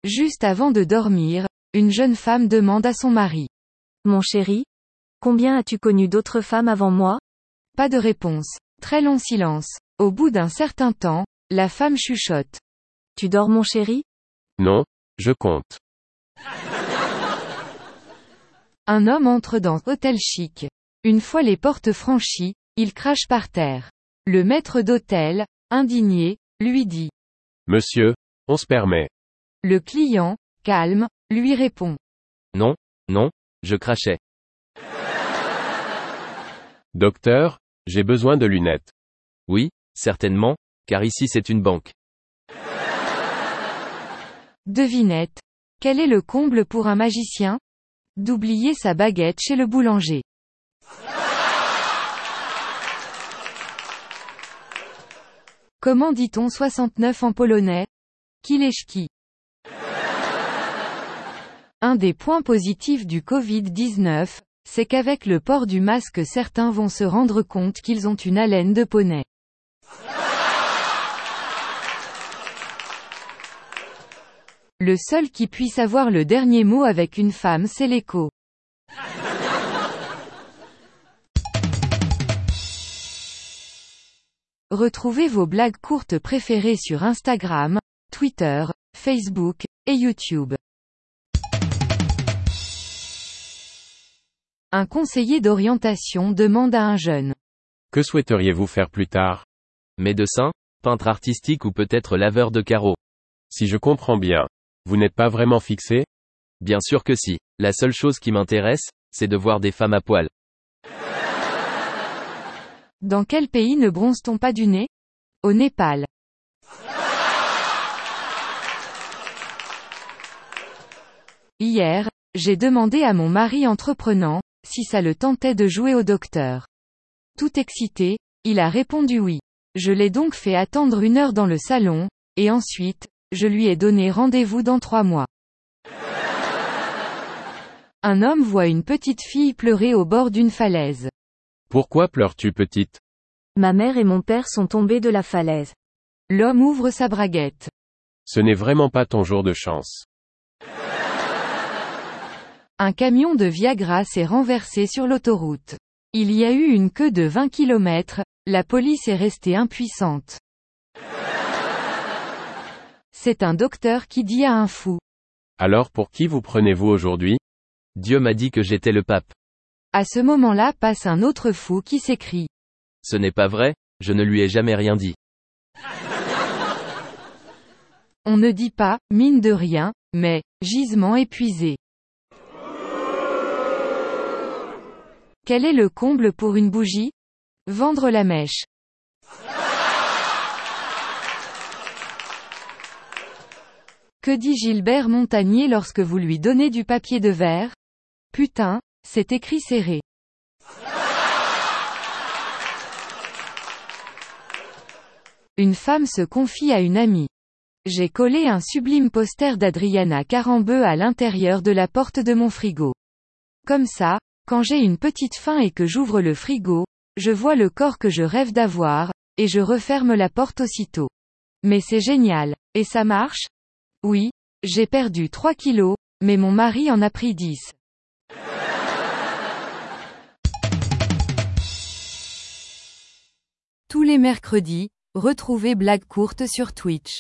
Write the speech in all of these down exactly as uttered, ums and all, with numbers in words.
Juste avant de dormir, une jeune femme demande à son mari. Mon chéri? Combien as-tu connu d'autres femmes avant moi? Pas de réponse. Très long silence. Au bout d'un certain temps, la femme chuchote. Tu dors mon chéri? Non, je compte. Un homme entre dans hôtel chic. Une fois les portes franchies, il crache par terre. Le maître d'hôtel, indigné, lui dit. Monsieur, on se permet. Le client, calme, lui répond. Non, non, je crachais. Docteur, j'ai besoin de lunettes. Oui, certainement, car ici c'est une banque. Devinette. Quel est le comble pour un magicien? D'oublier sa baguette chez le boulanger. Comment dit-on soixante-neuf en polonais? Kileszki. Un des points positifs du covid dix-neuf, c'est qu'avec le port du masque certains vont se rendre compte qu'ils ont une haleine de poney. Le seul qui puisse avoir le dernier mot avec une femme c'est l'écho. Retrouvez vos blagues courtes préférées sur Instagram, Twitter, Facebook, et YouTube. Un conseiller d'orientation demande à un jeune. Que souhaiteriez-vous faire plus tard? Médecin, peintre artistique ou peut-être laveur de carreaux? Si je comprends bien, vous n'êtes pas vraiment fixé? Bien sûr que si. La seule chose qui m'intéresse, c'est de voir des femmes à poil. Dans quel pays ne bronze-t-on pas du nez? Au Népal. Hier, j'ai demandé à mon mari entreprenant, si ça le tentait de jouer au docteur. Tout excité, il a répondu oui. Je l'ai donc fait attendre une heure dans le salon, et ensuite, je lui ai donné rendez-vous dans trois mois. Un homme voit une petite fille pleurer au bord d'une falaise. Pourquoi pleures-tu, petite? Ma mère et mon père sont tombés de la falaise. L'homme ouvre sa braguette. Ce n'est vraiment pas ton jour de chance. Un camion de Viagra s'est renversé sur l'autoroute. Il y a eu une queue de vingt kilomètres, la police est restée impuissante. C'est un docteur qui dit à un fou. Alors pour qui vous prenez-vous aujourd'hui? Dieu m'a dit que j'étais le pape. À ce moment-là passe un autre fou qui s'écrie. Ce n'est pas vrai, je ne lui ai jamais rien dit. On ne dit pas, mine de rien, mais, gisement épuisé. Quel est le comble pour une bougie? Vendre la mèche. Que dit Gilbert Montagnier lorsque vous lui donnez du papier de verre? Putain, c'est écrit serré. Une femme se confie à une amie. J'ai collé un sublime poster d'Adriana Carambeu à l'intérieur de la porte de mon frigo. Comme ça, quand j'ai une petite faim et que j'ouvre le frigo, je vois le corps que je rêve d'avoir, et je referme la porte aussitôt. Mais c'est génial. Et ça marche? Oui, j'ai perdu trois kilos, mais mon mari en a pris dix. Tous les mercredis, retrouvez Blagues courtes sur Twitch.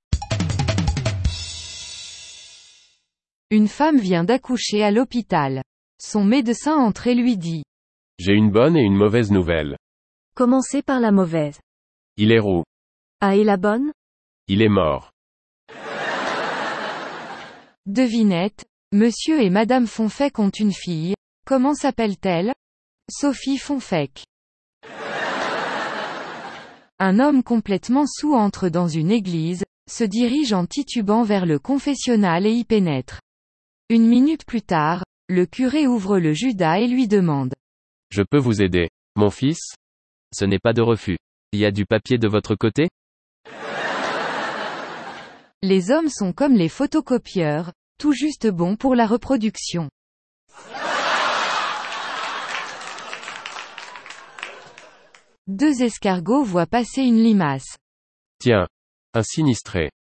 Une femme vient d'accoucher à l'hôpital. Son médecin entre et lui dit. J'ai une bonne et une mauvaise nouvelle. Commencez par la mauvaise. Il est roux. Ah et la bonne? Il est mort. Devinette, Monsieur et Madame Fonfec ont une fille. Comment s'appelle-t-elle? Sophie Fonfec. Un homme complètement saoul entre dans une église, se dirige en titubant vers le confessionnal et y pénètre. Une minute plus tard, le curé ouvre le Judas et lui demande. Je peux vous aider, mon fils? Ce n'est pas de refus. Il y a du papier de votre côté? Les hommes sont comme les photocopieurs, tout juste bons pour la reproduction. Deux escargots voient passer une limace. Tiens, un sinistré.